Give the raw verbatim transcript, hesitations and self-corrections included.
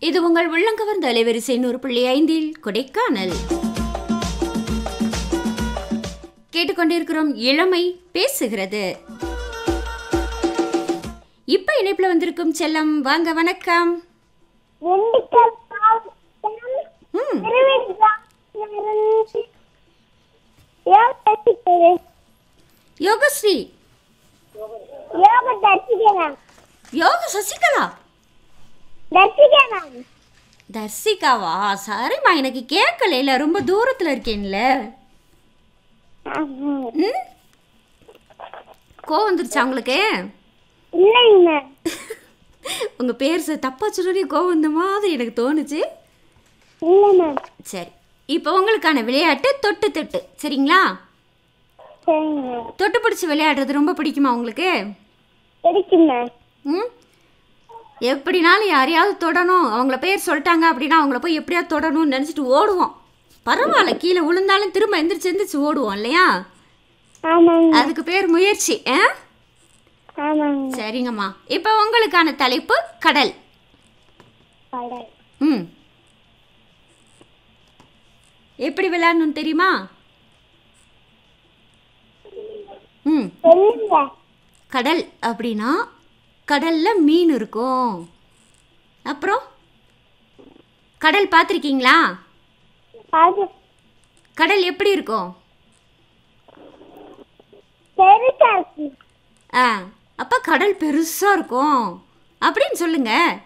இது உங்கள் உள்ளங்கவர்ந்த அலைவரிசை நூறு புள்ளி ஐந்தில் கொடைக்கானல் கேட்டுக்கொண்டிருக்கிறோம். இளமை பேசுகிறது. இப்ப இணைப்புல வந்திருக்கும் செல்லம், வாங்க, வணக்கம். ம். யோகஸ்ரீ, யோக சசிகலா, தர்சிகாவா? சரிம்மா, எனக்கு கேட்கல, இல்ல ரொம்ப தூரத்துல இருக்கேன்ல. ம்? கோவம் வந்துருச்சா உங்களுக்கு? உங்க பேர் தப்பா சொல்லி கோவம் வந்த மாதிரி எனக்கு தோணுச்சு. சரி, இப்போ உங்களுக்கான விளையாட்டு தொட்டு தொட்டு. சரிங்களா? தொட்டு பிடிச்சி விளையாடுறது ரொம்ப பிடிக்குமா உங்களுக்கு? ம். எப்படினாலும் யாரையாவது தொடணும், அவங்கள பேர் சொல்லிட்டாங்க அப்படின்னா அவங்கள போய் எப்படியாவது தொடணும்னு நினச்சிட்டு ஓடுவோம். பரவாயில்ல, கீழே விழுந்தாலும் திரும்ப எந்திரிச்சு எந்திரிச்சு ஓடுவோம் இல்லையா? அதுக்கு பேர் முயற்சி. சரிங்கம்மா, இப்போ உங்களுக்கான தலைப்பு கடல். ம். எப்படி விளையாடணும்னு தெரியுமா? ம். கடல் அப்படின்னா கடல்ல மீன் இருக்கும். அப்புறம் கடல் பார்த்துருக்கீங்களா? கடல் எப்படி இருக்கும்? ஆ, அப்ப கடல் பெருசா இருக்கும் அப்படின்னு சொல்லுங்க.